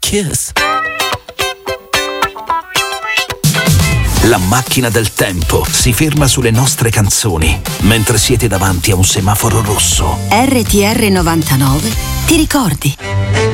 kiss. La macchina del tempo si ferma sulle nostre canzoni mentre siete davanti a un semaforo rosso. RTR 99 ti ricordi?